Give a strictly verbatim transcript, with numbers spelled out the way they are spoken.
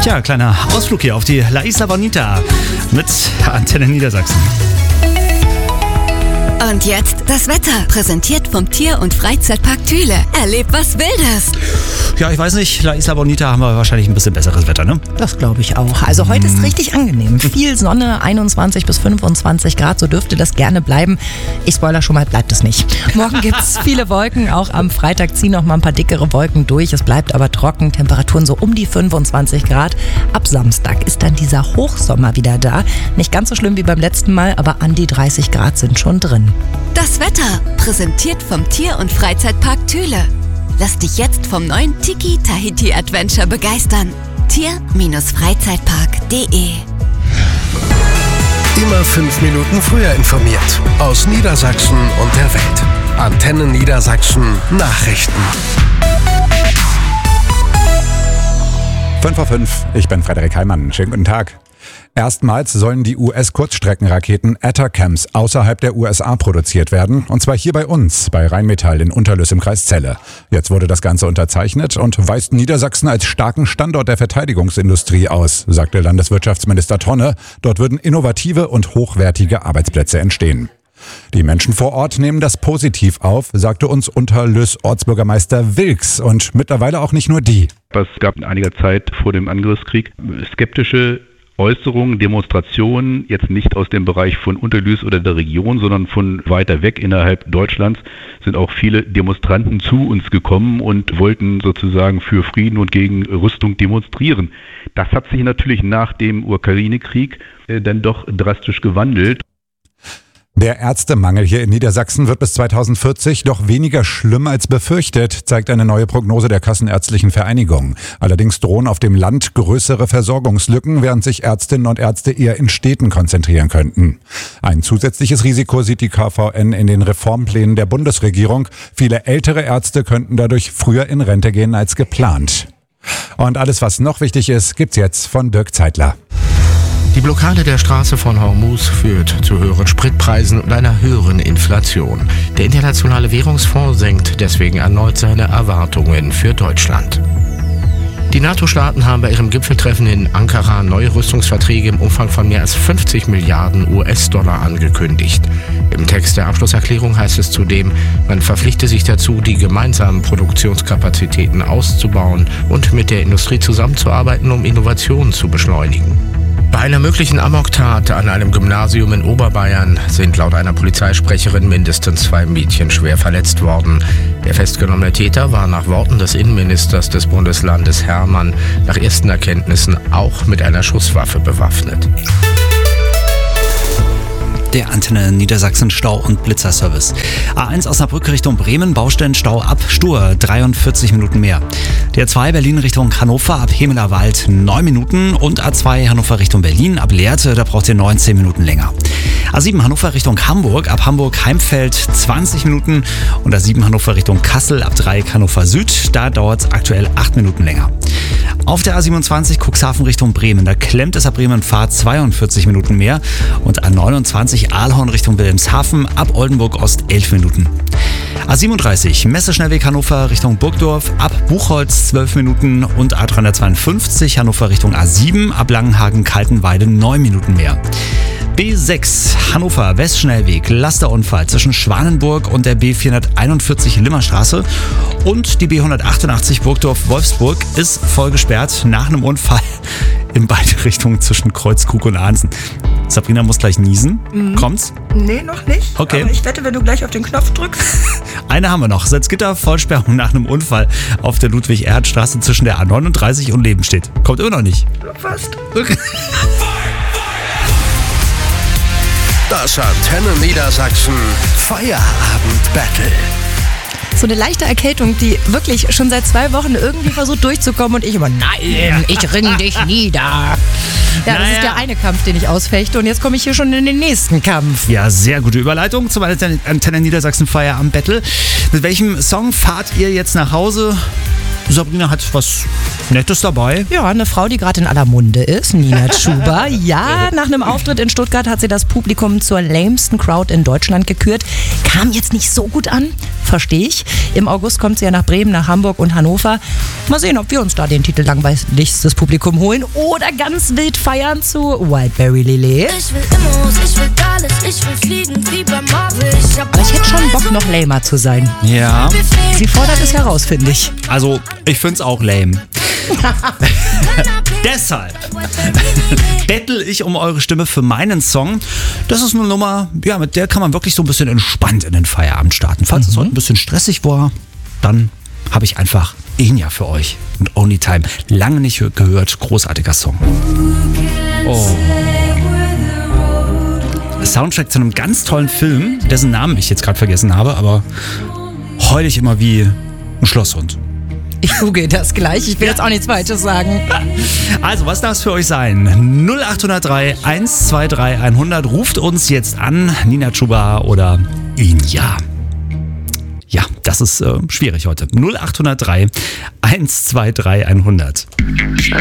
Tja, kleiner Ausflug hier auf die La Isla Bonita mit Antenne Niedersachsen. Und jetzt das Wetter, präsentiert vom Tier- und Freizeitpark Thüle. Erlebt was Wildes. Ja, ich weiß nicht, La Isla Bonita haben wir wahrscheinlich ein bisschen besseres Wetter, ne? Das glaube ich auch. Also heute ist richtig angenehm. Viel Sonne, einundzwanzig bis fünfundzwanzig Grad, so dürfte das gerne bleiben. Ich spoiler schon mal, bleibt es nicht. Morgen gibt es viele Wolken, auch am Freitag ziehen noch mal ein paar dickere Wolken durch. Es bleibt aber trocken, Temperaturen so um die fünfundzwanzig Grad. Ab Samstag ist dann dieser Hochsommer wieder da. Nicht ganz so schlimm wie beim letzten Mal, aber an die dreißig Grad sind schon drin. Das Wetter, präsentiert vom Tier- und Freizeitpark Thüle. Lass dich jetzt vom neuen Tiki Tahiti Adventure begeistern. Tier-Freizeitpark punkt de Immer fünf Minuten früher informiert. Aus Niedersachsen und der Welt. Antenne Niedersachsen Nachrichten. fünf vor fünf, ich bin Frederik Heimann. Schönen guten Tag. Erstmals sollen die U S-Kurzstreckenraketen Atacams außerhalb der U S A produziert werden. Und zwar hier bei uns, bei Rheinmetall in Unterlüss im Kreis Celle. Jetzt wurde das Ganze unterzeichnet und weist Niedersachsen als starken Standort der Verteidigungsindustrie aus, sagte Landeswirtschaftsminister Tonne. Dort würden innovative und hochwertige Arbeitsplätze entstehen. Die Menschen vor Ort nehmen das positiv auf, sagte uns Unterlüss Ortsbürgermeister Wilks. Und mittlerweile auch nicht nur die. Es gab in einiger Zeit vor dem Angriffskrieg skeptische Äußerungen, Demonstrationen, jetzt nicht aus dem Bereich von Unterlüß oder der Region, sondern von weiter weg innerhalb Deutschlands, sind auch viele Demonstranten zu uns gekommen und wollten sozusagen für Frieden und gegen Rüstung demonstrieren. Das hat sich natürlich nach dem Ukraine-Krieg äh, dann doch drastisch gewandelt. Der Ärztemangel hier in Niedersachsen wird bis zweitausendvierzig doch weniger schlimm als befürchtet, zeigt eine neue Prognose der Kassenärztlichen Vereinigung. Allerdings drohen auf dem Land größere Versorgungslücken, während sich Ärztinnen und Ärzte eher in Städten konzentrieren könnten. Ein zusätzliches Risiko sieht die K V N in den Reformplänen der Bundesregierung. Viele ältere Ärzte könnten dadurch früher in Rente gehen als geplant. Und alles, was noch wichtig ist, gibt's jetzt von Dirk Zeitler. Die Blockade der Straße von Hormuz führt zu höheren Spritpreisen und einer höheren Inflation. Der Internationale Währungsfonds senkt deswegen erneut seine Erwartungen für Deutschland. Die NATO-Staaten haben bei ihrem Gipfeltreffen in Ankara neue Rüstungsverträge im Umfang von mehr als fünfzig Milliarden U S-Dollar angekündigt. Im Text der Abschlusserklärung heißt es zudem, man verpflichte sich dazu, die gemeinsamen Produktionskapazitäten auszubauen und mit der Industrie zusammenzuarbeiten, um Innovationen zu beschleunigen. Bei einer möglichen Amoktat an einem Gymnasium in Oberbayern sind laut einer Polizeisprecherin mindestens zwei Mädchen schwer verletzt worden. Der festgenommene Täter war nach Worten des Innenministers des Bundeslandes Hermann nach ersten Erkenntnissen auch mit einer Schusswaffe bewaffnet. Der Antenne Niedersachsen Stau- und Blitzerservice. A eins Osnabrück Richtung Bremen, Baustellenstau ab Stur, dreiundvierzig Minuten mehr. Die A zwei Berlin Richtung Hannover ab Hemelerwald, neun Minuten. Und A zwei Hannover Richtung Berlin ab Lehrte, da braucht ihr neunzehn Minuten länger. A sieben Hannover Richtung Hamburg, ab Hamburg-Heimfeld zwanzig Minuten. Und A sieben Hannover Richtung Kassel, ab Dreieck Hannover Süd, da dauert es aktuell acht Minuten länger. Auf der A siebenundzwanzig Cuxhaven Richtung Bremen, da klemmt es ab Bremen-Fahrt zweiundvierzig Minuten mehr. Und A neunundzwanzig Aalhorn Richtung Wilhelmshaven, ab Oldenburg Ost elf Minuten. A siebenunddreißig Messeschnellweg Hannover Richtung Burgdorf, ab Buchholz zwölf Minuten. Und A dreihundertzweiundfünfzig Hannover Richtung A sieben, ab Langenhagen-Kaltenweide neun Minuten mehr. B sechs Hannover Westschnellweg, Lasterunfall zwischen Schwanenburg und der B vierhunderteinundvierzig Limmerstraße. Und die B hundertachtundachtzig Burgdorf-Wolfsburg ist voll gesperrt nach einem Unfall in beide Richtungen zwischen Kreuzkrug und Ahnsen. Sabrina muss gleich niesen. Mhm. Kommt's? Nee, noch nicht. Okay. Aber ich wette, wenn du gleich auf den Knopf drückst. Eine haben wir noch. Salzgitter, Vollsperrung nach einem Unfall auf der Ludwig-Erhard-Straße zwischen der A neununddreißig und Lebenstedt. Kommt immer noch nicht. Fast. Das Antenne Niedersachsen Feierabend-Battle. So eine leichte Erkältung, die wirklich schon seit zwei Wochen irgendwie versucht durchzukommen und ich immer, nein, ich ring dich nieder. Ja, das naja. ist der eine Kampf, den ich ausfechte und jetzt komme ich hier schon in den nächsten Kampf. Ja, sehr gute Überleitung zum Antenne Niedersachsen Feierabend-Battle. Mit welchem Song fahrt ihr jetzt nach Hause? Sabrina hat was Nettes dabei. Ja, eine Frau, die gerade in aller Munde ist, Nina Chuba. Ja, nach einem Auftritt in Stuttgart hat sie das Publikum zur lamesten Crowd in Deutschland gekürt. Kam jetzt nicht so gut an, verstehe ich. Im August kommt sie ja nach Bremen, nach Hamburg und Hannover. Mal sehen, ob wir uns da den Titel langweiligstes Publikum holen oder ganz wild feiern zu Wildberry Lillet. Ich will Immos, ich will alles, ich will fliegen wie beim Marvel. Ich hab Aber ich hätte schon Bock, noch lamer zu sein. Ja. Sie fordert es heraus, finde ich. Also, ich find's auch lame. Deshalb bettel ich um eure Stimme für meinen Song. Das ist eine Nummer, ja, mit der kann man wirklich so ein bisschen entspannt in den Feierabend starten. Falls mhm. es heute ein bisschen stressig war, dann habe ich einfach Enya für euch. Und Only Time. Lange nicht gehört. Großartiger Song. Oh. Soundtrack zu einem ganz tollen Film, dessen Namen ich jetzt gerade vergessen habe, aber heul ich immer wie ein Schlosshund. Ich google das gleich, ich will jetzt auch nichts Falsches sagen. Also, was darf es für euch sein? null acht null drei, eins zwei drei, hundert. Ruft uns jetzt an, Nina Chuba oder Enya. Ja, das ist äh, schwierig heute. null acht null drei, eins zwei drei, hundert.